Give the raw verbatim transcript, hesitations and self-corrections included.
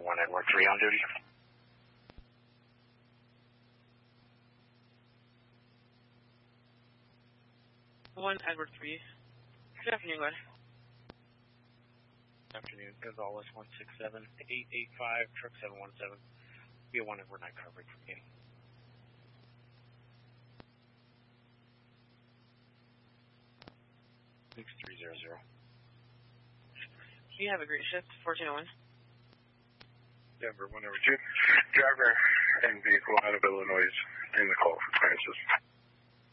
one Edward three on duty. one Edward three. Good afternoon, Glenn. Good afternoon. Gonzalez one six seven eight eight five, truck seven one seven. Be a one Edward nine coverage from me. six three zero zero. You have a great shift, fourteen oh one. Denver one over two. Driver and vehicle out of Illinois in the call for Francis.